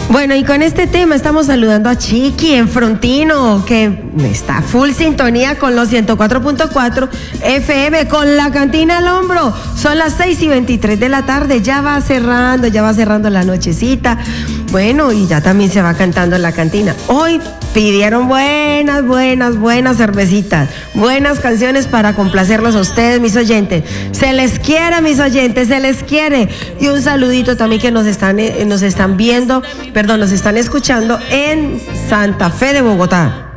Bueno, y con este tema estamos saludando a Chiqui en Frontino, que está full sintonía con los 104.4 FM, con la cantina al hombro. Son las 6:23 de la tarde, ya va cerrando la nochecita. Bueno, y ya también se va cantando en la cantina. Hoy pidieron buenas cervecitas, buenas canciones para complacerlos a ustedes, mis oyentes. Se les quiere, mis oyentes, se les quiere. Y un saludito también que nos están escuchando en Santa Fe de Bogotá.